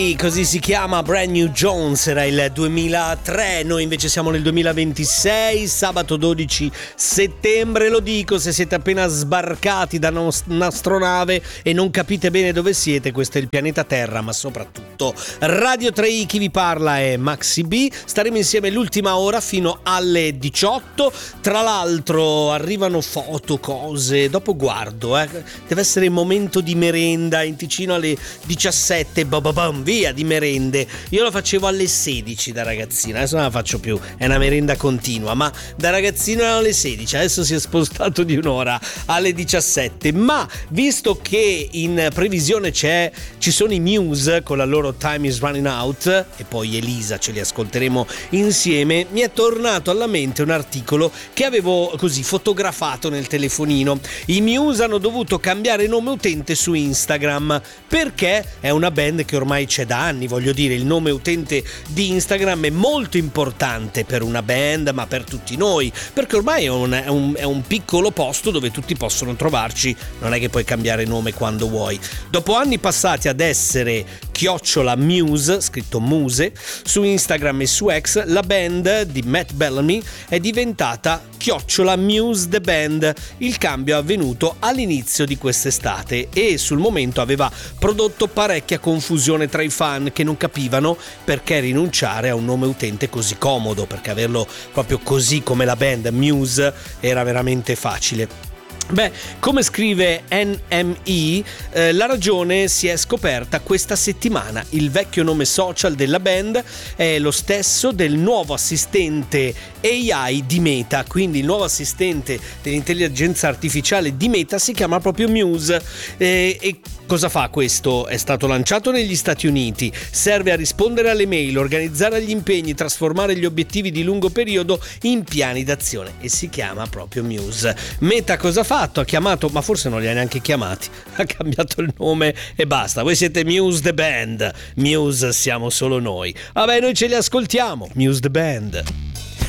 Così si chiama Brand New Jones, era il 2003, noi invece siamo nel 2026, sabato 12 settembre, lo dico se siete appena sbarcati da un'astronave e non capite bene dove siete, questo è il pianeta Terra, ma soprattutto Radio 3i, chi vi parla è Maxi B, staremo insieme l'ultima ora fino alle 18, tra l'altro arrivano foto, cose, dopo guardo, deve essere il momento di merenda in Ticino alle 17, via di merende. Io lo facevo alle 16 da ragazzino, adesso non la faccio più, è una merenda continua, ma da ragazzino erano alle 16, adesso si è spostato di un'ora alle 17. Ma visto che in previsione ci sono i Muse con la loro Time is Running Out e poi Elisa, ce li ascolteremo insieme, mi è tornato alla mente un articolo che avevo così fotografato nel telefonino. I Muse hanno dovuto cambiare nome utente su Instagram perché è una band che ormai c'è da anni, voglio dire, il nome utente di Instagram è molto importante per una band, ma per tutti noi, perché ormai è un piccolo posto dove tutti possono trovarci, non è che puoi cambiare nome quando vuoi. Dopo anni passati ad essere @Muse, scritto Muse, su Instagram e su X, la band di Matt Bellamy è diventata @Muse The Band. Il cambio è avvenuto all'inizio di quest'estate e sul momento aveva prodotto parecchia confusione tra i fan che non capivano perché rinunciare a un nome utente così comodo, perché averlo proprio così come la band Muse era veramente facile. Beh, come scrive NME, la ragione si è scoperta questa settimana. Il vecchio nome social della band è lo stesso del nuovo assistente AI di Meta, quindi il nuovo assistente dell'intelligenza artificiale di Meta si chiama proprio Muse. E cosa fa questo? È stato lanciato negli Stati Uniti, serve a rispondere alle mail, organizzare gli impegni, trasformare gli obiettivi di lungo periodo in piani d'azione e si chiama proprio Muse. Meta cosa fa? Ha chiamato, ma forse non li ha neanche chiamati, ha cambiato il nome e basta. Voi siete Muse The Band, Muse siamo solo noi. Vabbè, noi ce li ascoltiamo, Muse The Band.